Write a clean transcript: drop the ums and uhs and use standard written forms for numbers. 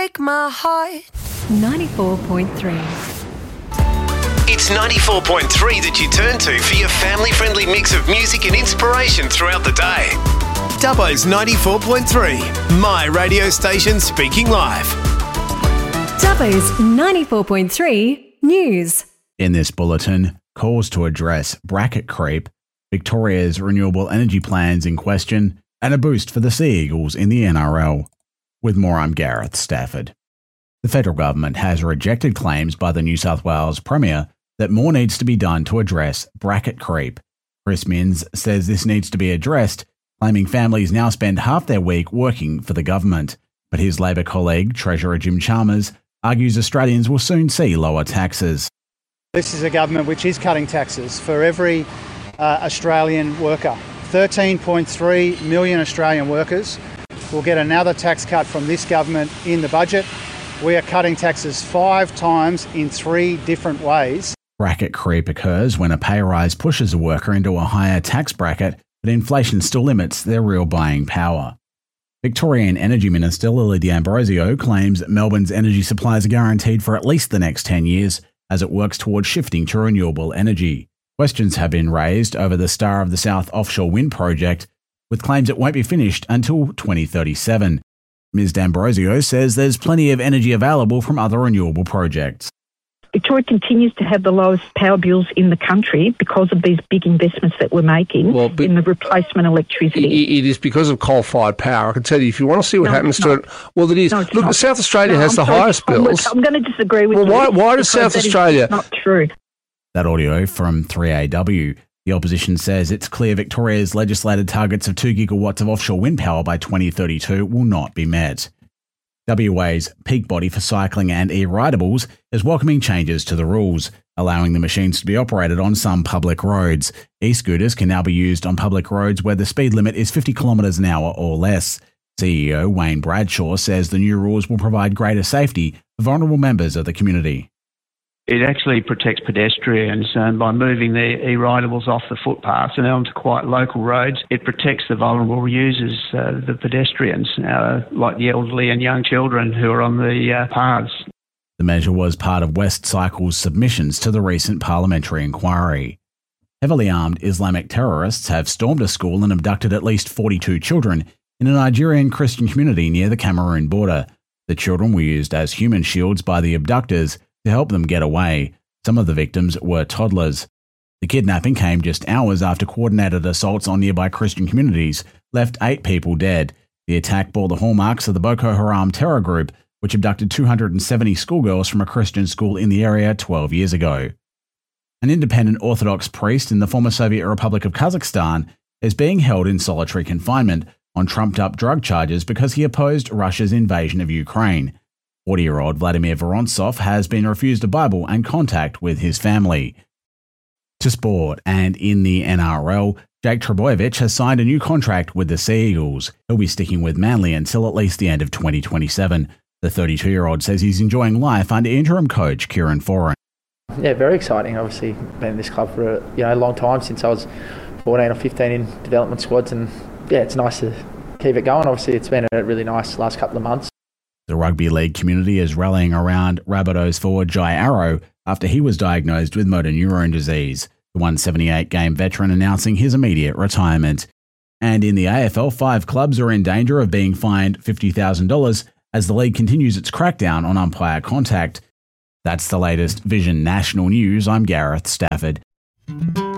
break my heart. 94.3. It's 94.3 that you turn to for your family-friendly mix of music and inspiration throughout the day. Dubbo's 94.3, my radio station speaking live. Dubbo's 94.3 News. In this bulletin, calls to address bracket creep, Victoria's renewable energy plans in question, and a boost for the Sea Eagles in the NRL. With more, I'm Gareth Stafford. The federal government has rejected claims by the New South Wales Premier that more needs to be done to address bracket creep. Chris Minns says this needs to be addressed, claiming families now spend half their week working for the government. But his Labor colleague, Treasurer Jim Chalmers, argues Australians will soon see lower taxes. This is a government which is cutting taxes for every Australian worker. 13.3 million Australian workers will get another tax cut from this government in the budget. We are cutting taxes 5 times in 3 different ways. Bracket creep occurs when a pay rise pushes a worker into a higher tax bracket, but inflation still limits their real buying power. Victorian Energy Minister Lily D'Ambrosio claims Melbourne's energy supplies are guaranteed for at least the next 10 years as it works towards shifting to renewable energy. Questions have been raised over the Star of the South offshore wind project, with claims it won't be finished until 2037. Ms D'Ambrosio says there's plenty of energy available from other renewable projects. Victoria continues to have the lowest power bills in the country because of these big investments that we're making in the replacement electricity. It is because of coal-fired power. I can tell you, if you want to see what happens to it, well, it is. No, look, South Australia has the highest bills. I'm going to disagree with you. Well, why does South Australia? Not true. That audio from 3AW. The opposition says it's clear Victoria's legislated targets of 2 gigawatts of offshore wind power by 2032 will not be met. WA's peak body for cycling and e-ridables is welcoming changes to the rules, allowing the machines to be operated on some public roads. E-scooters can now be used on public roads where the speed limit is 50 kilometres an hour or less. CEO Wayne Bradshaw says the new rules will provide greater safety for vulnerable members of the community. It actually protects pedestrians by moving the e-ridables off the footpaths and onto quite local roads. It protects the vulnerable users, the pedestrians, like the elderly and young children who are on the paths. The measure was part of West Cycle's submissions to the recent parliamentary inquiry. Heavily armed Islamic terrorists have stormed a school and abducted at least 42 children in a Nigerian Christian community near the Cameroon border. The children were used as human shields by the abductors to help them get away. Some of the victims were toddlers. The kidnapping came just hours after coordinated assaults on nearby Christian communities left 8 people dead. The attack bore the hallmarks of the Boko Haram terror group, which abducted 270 schoolgirls from a Christian school in the area 12 years ago. An independent Orthodox priest in the former Soviet Republic of Kazakhstan is being held in solitary confinement on trumped-up drug charges because he opposed Russia's invasion of Ukraine. 40-year-old Vladimir Vorontsov has been refused a Bible and contact with his family. To sport, and in the NRL, Jake Trbojevic has signed a new contract with the Sea Eagles. He'll be sticking with Manly until at least the end of 2027. The 32-year-old says he's enjoying life under interim coach Kieran Foran. Yeah, very exciting. Obviously, been in this club for a long time, since I was 14 or 15 in development squads, and yeah, it's nice to keep it going. Obviously, it's been a really nice last couple of months. The rugby league community is rallying around Rabbitohs forward Jai Arrow after he was diagnosed with motor neurone disease, the 178-game veteran announcing his immediate retirement. And in the AFL, 5 clubs are in danger of being fined $50,000 as the league continues its crackdown on umpire contact. That's the latest Vision National News. I'm Gareth Stafford.